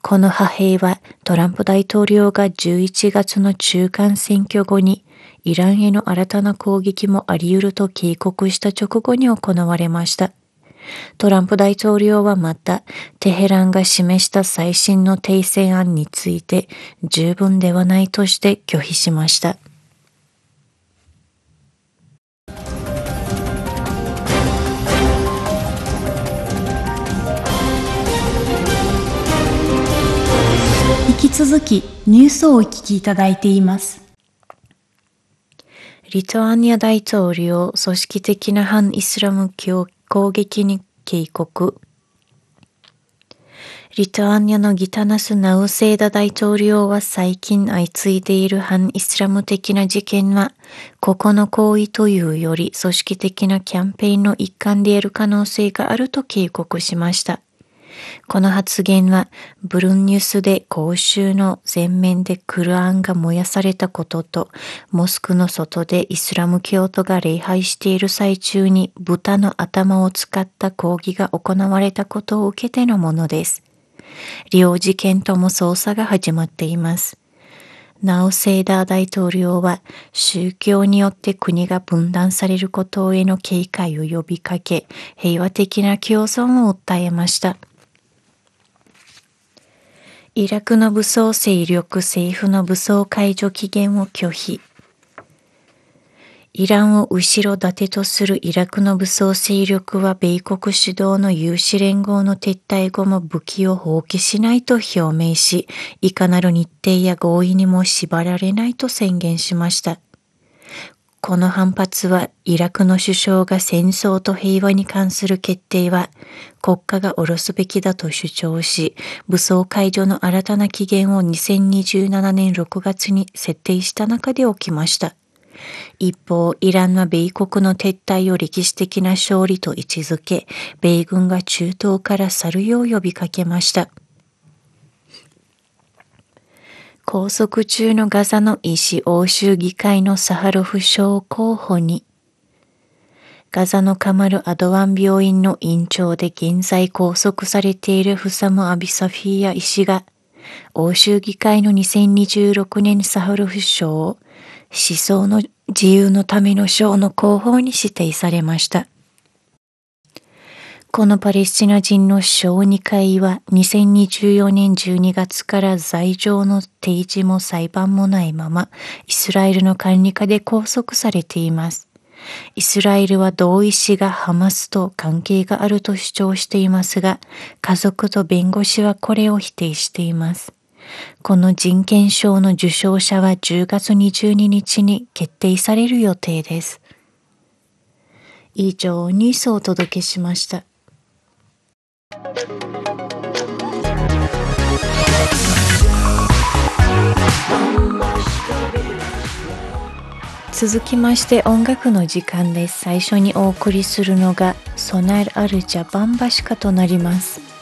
この派兵はトランプ大統領が11月の中間選挙後にイランへの新たな攻撃もあり得ると警告した直後に行われました。トランプ大統領はまた、テヘランが示した最新の停戦案について十分ではないとして拒否しました。 引き続きニュースをお聞きいただいています。 リトアニア大統領、組織的な反イスラム攻撃に警告。リトアニアのギタナス・ナウセーダ大統領は最近相次いでいる反イスラム的な事件は、個々の行為というより組織的なキャンペーンの一環である可能性があると警告しました。この発言は、ブルンニュスで公衆の前面でクルアンが燃やされたことと、モスクの外でイスラム教徒が礼拝している最中に豚の頭を使った抗議が行われたことを受けてのものです。両事件とも捜査が始まっています。ナウセーダー大統領は宗教によって国が分断されることへの警戒を呼びかけ、平和的な共存を訴えました。イラクの武装勢力政府の武装解除期限を拒否。イランを後ろ盾とするイラクの武装勢力は米国主導の有志連合の撤退後も武器を放棄しないと表明し、いかなる日程や合意にも縛られないと宣言しました。この反発はイラクの首相が戦争と平和に関する決定は国家が下ろすべきだと主張し、武装解除の新たな期限を2027年6月に設定した中で起きました。一方、イランは米国の撤退を歴史的な勝利と位置づけ、米軍が中東から去るよう呼びかけました。拘束中のガザの医師欧州議会のサハロフ賞候補に、ガザのカマル・アドワン病院の院長で現在拘束されているフサム・アビサフィーヤ医師が、欧州議会の2026年サハロフ賞を思想の自由のための賞の候補に指定されました。このパレスチナ人の小児科医は2024年12月から罪状の提示も裁判もないままイスラエルの管理下で拘束されています。イスラエルは同医師がハマスと関係があると主張していますが、家族と弁護士はこれを否定しています。この人権賞の受賞者は10月22日に決定される予定です。以上ニュースをお届けしました。続きまして音楽の時間です。最初にお送りするのがソナル・アルジャ・バンバシカとなります。